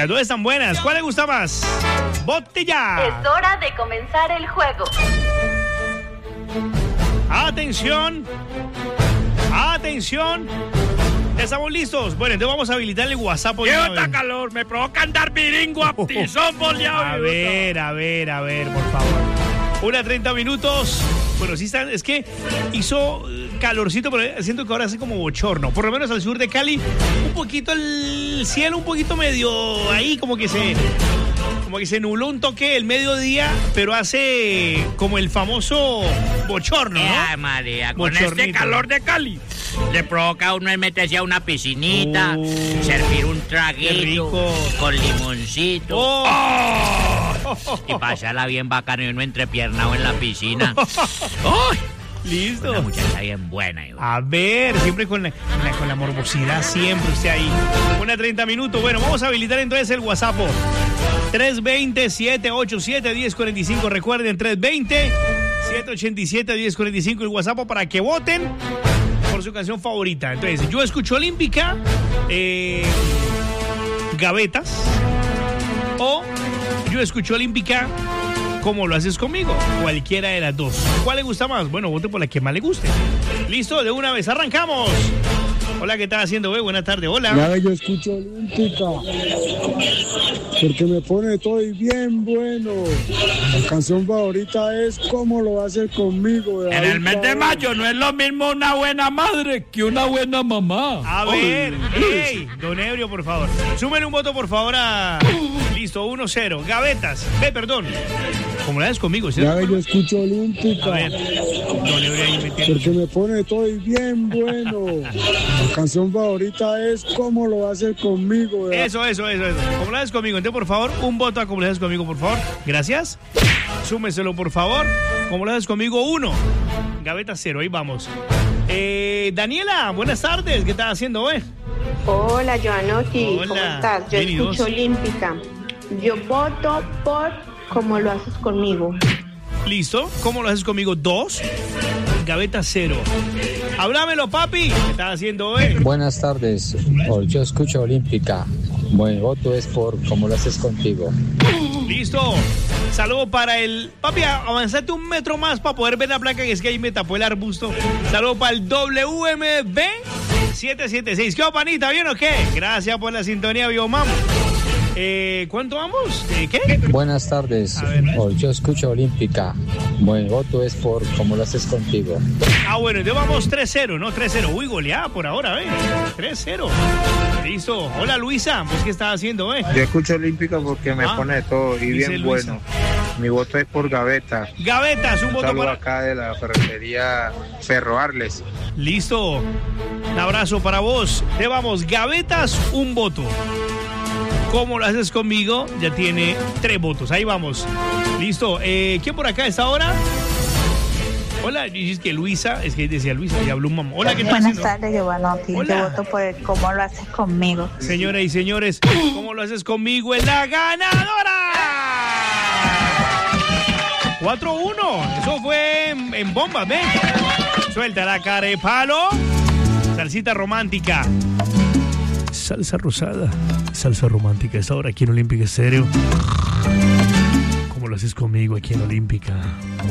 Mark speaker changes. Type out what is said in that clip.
Speaker 1: Las dos están buenas. ¿Cuál le gusta más? ¡Vote ya!
Speaker 2: Es hora de comenzar el juego.
Speaker 1: ¡Atención! ¡Atención! ¿Estamos listos? Bueno, entonces vamos a habilitar el WhatsApp.
Speaker 3: ¡Qué otra calor! Me provoca andar viringo a tizón boleado.
Speaker 1: A ver, por favor. 1:30 minutos. Bueno, sí están, es que hizo calorcito, pero siento que ahora hace como bochorno. Por lo menos al sur de Cali, un poquito el cielo, un poquito medio ahí, como que se nubló un toque el mediodía, pero hace como el famoso bochorno, ¿no?
Speaker 3: Ay, María, con este calor de Cali le provoca a uno el meterse a una piscinita, servir un traguito con limoncito y pasarla bien bacano y uno entrepiernado en la piscina. ¡Ay!
Speaker 1: Listo.
Speaker 3: Una muchacha bien buena.
Speaker 1: A ver, siempre con la morbosidad, siempre usted ahí. 1:30 minutos. Bueno, vamos a habilitar entonces el WhatsApp. 320-787-1045. Recuerden, 320-787-1045 el WhatsApp para que voten por su canción favorita. Entonces, yo escucho Olímpica, Gavetas, o yo escucho Olímpica, ¿Cómo lo haces conmigo? Cualquiera de las dos. ¿Cuál le gusta más? Bueno, vote por la que más le guste. ¿Listo? De una vez, arrancamos. Hola, ¿qué estás haciendo, güey? Buenas tardes, hola.
Speaker 4: Nada, yo escucho Olímpica, porque me pone todo y bien bueno. La canción favorita es ¿Cómo lo haces conmigo?
Speaker 3: En el mes de mayo no es lo mismo una buena madre que una buena mamá.
Speaker 1: A ver, hey, don Ebrio, por favor. Súmele un voto, por favor, a... Listo, 1-0. Gavetas. Perdón. ¿Cómo lo haces conmigo?
Speaker 4: Nada, yo escucho Olímpica,
Speaker 1: a ver, don Ebrio ahí metiendo.
Speaker 4: porque me pone todo y bien bueno. La canción favorita es ¿Cómo lo haces conmigo?
Speaker 1: Eso. ¿Cómo lo haces conmigo? Entonces, por favor, un voto a ¿Cómo lo haces conmigo, por favor? Gracias. Súmeselo, por favor. ¿Cómo lo haces conmigo? 1. Gaveta 0, ahí vamos. Daniela, buenas tardes. ¿Qué estás haciendo, güey?
Speaker 5: Hola, Joanotti.
Speaker 1: Hola.
Speaker 5: ¿Cómo estás? Yo
Speaker 1: Bienvenidos.
Speaker 5: escucho Olímpica. Yo voto por ¿Cómo lo haces conmigo?
Speaker 1: Listo. ¿Cómo lo haces conmigo? 2. Gaveta 0. Háblamelo, papi. ¿Qué estás haciendo, güey?
Speaker 6: Buenas tardes. Yo escucho Olímpica. Mi voto es por ¿Cómo lo haces contigo?
Speaker 1: Listo. Saludo para el... Papi, avanzate un metro más para poder ver la placa, que es que ahí me tapó el arbusto. Saludo para el WMB 776. ¿Qué, panita? ¿Bien o qué? Gracias por la sintonía, Biomam. ¿Cuánto vamos? ¿Qué?
Speaker 6: Buenas tardes. Yo escucho Olímpica. Mi voto es por ¿Cómo lo haces contigo?
Speaker 1: Bueno, entonces vamos 3-0, ¿no? 3-0. Uy, goleada por ahora, 3-0. Listo. Hola, Luisa. ¿Pues qué estás haciendo,
Speaker 7: Yo escucho Olímpica porque me pone todo y bien
Speaker 1: Luisa.
Speaker 7: bueno. Mi voto es por Gaveta.
Speaker 1: Gavetas, un voto
Speaker 7: saludo
Speaker 1: para...
Speaker 7: acá de la ferretería Ferro Arles.
Speaker 1: Listo. Un abrazo para vos. Te vamos, Gavetas, un voto. ¿Cómo lo haces conmigo? Ya tiene 3 votos. Ahí vamos. Listo. ¿Quién por acá a esta hora? Hola, es que Luisa, es que decía Luisa, y habló un mamá. Hola, ¿qué tal?
Speaker 8: Buenas tardes, Giovanotti.
Speaker 1: Hola.
Speaker 8: Yo voto por el ¿Cómo lo haces conmigo?
Speaker 1: Señoras y señores, ¿cómo lo haces conmigo? ¡Es la ganadora! 4-1. Eso fue en bombas, ¿ves? Suelta la cara de palo. Salsita romántica. Salsa rosada. Salsa romántica. Esta hora aquí en Olímpica Estéreo. ¿Cómo lo haces conmigo aquí en Olímpica?